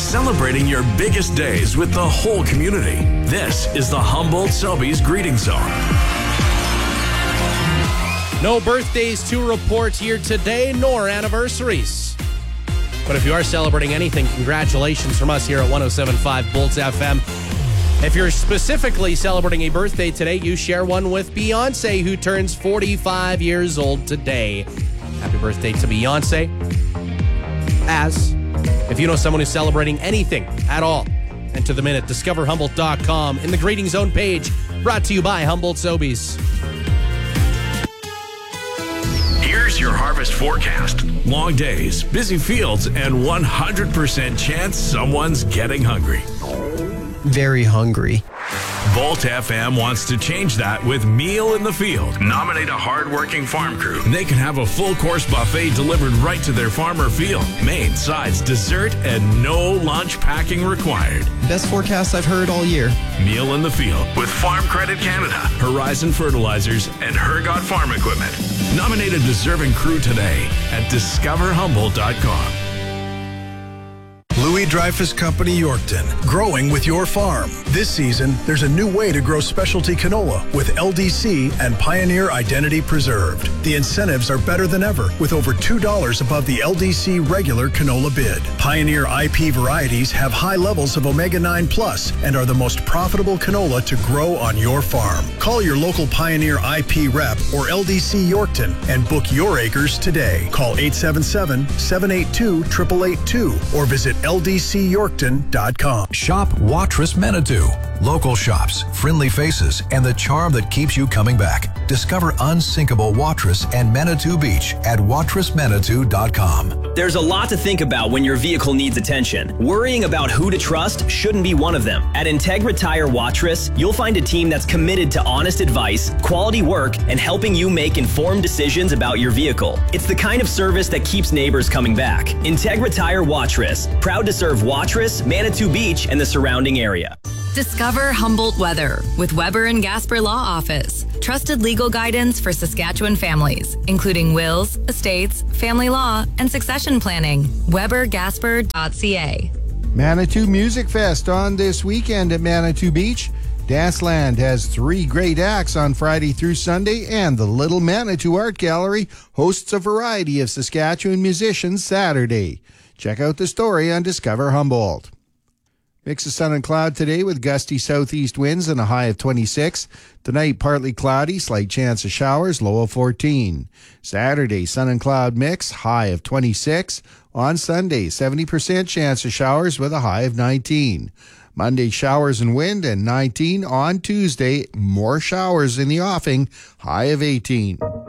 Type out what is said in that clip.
celebrating your biggest days with the whole community. This is the Humboldt Sobeys Greeting Zone. No birthdays to report here today, nor anniversaries. But if you are celebrating anything, congratulations from us here at 107.5 Bolts FM. If you're specifically celebrating a birthday today, you share one with Beyonce, who turns 45 years old today. Happy birthday to Beyonce. If you know someone who's celebrating anything at all, enter them in at discoverhumboldt.com in the Greeting Zone page, brought to you by Humboldt Sobeys. Here's your harvest forecast. Long days, busy fields, and 100% chance someone's getting hungry. Very hungry. Volt FM wants to change that with Meal in the Field. Nominate a hard-working farm crew. They can have a full-course buffet delivered right to their farm or field. Main, sides, dessert, and no lunch packing required. Best forecast I've heard all year. Meal in the Field with Farm Credit Canada, Horizon Fertilizers, and Hergot Farm Equipment. Nominate a deserving crew today at discoverhumboldt.com. Louis Dreyfus Company Yorkton, growing with your farm. This season, there's a new way to grow specialty canola with LDC and Pioneer Identity preserved. The incentives are better than ever, with over $2 above the LDC regular canola bid. Pioneer IP varieties have high levels of Omega-9 Plus and are the most profitable canola to grow on your farm. Call your local Pioneer IP rep or LDC Yorkton and book your acres today. Call 877-782-8882 or visit LDCYorkton.com. Shop Watrous Manitou. Local shops, friendly faces, and the charm that keeps you coming back. Discover unsinkable Watrous and Manitou Beach at watrousmanitou.com. There's a lot to think about when your vehicle needs attention. Worrying about who to trust shouldn't be one of them. At Integra Tire Watrous, you'll find a team that's committed to honest advice, quality work, and helping you make informed decisions about your vehicle. It's the kind of service that keeps neighbors coming back. Integra Tire Watrous, proud to serve Watrous, Manitou Beach, and the surrounding area. Discover Humboldt Weather with Weber and Gasper Law Office. Trusted legal guidance for Saskatchewan families, including wills, estates, family law, and succession planning. WeberGasper.ca. Manitou Music Fest on this weekend at Manitou Beach. Danceland has 3 great acts on Friday through Sunday, and the Little Manitou Art Gallery hosts a variety of Saskatchewan musicians Saturday. Check out the story on Discover Humboldt. Mix of sun and cloud today with gusty southeast winds and a high of 26. Tonight, partly cloudy, slight chance of showers, low of 14. Saturday, sun and cloud mix, high of 26. On Sunday, 70% chance of showers with a high of 19. Monday, showers and wind and 19. On Tuesday, more showers in the offing, high of 18.